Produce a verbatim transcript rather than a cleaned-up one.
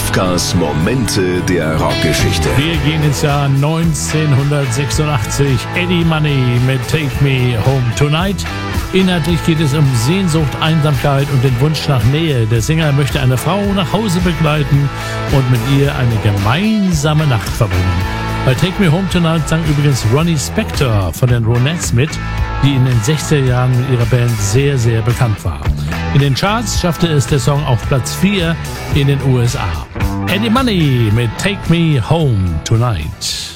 Kafkas Momente der Rockgeschichte. Wir gehen ins Jahr neunzehnhundertsechsundachtzig. Eddie Money mit Take Me Home Tonight. Inhaltlich geht es um Sehnsucht, Einsamkeit und den Wunsch nach Nähe. Der Sänger möchte eine Frau nach Hause begleiten und mit ihr eine gemeinsame Nacht verbringen. Bei Take Me Home Tonight sang übrigens Ronnie Spector von den Ronettes mit, die in den sechziger Jahren mit ihrer Band sehr, sehr bekannt war. In den Charts schaffte es der Song auf Platz vier in den U S A. Eddie Money mit Take Me Home Tonight.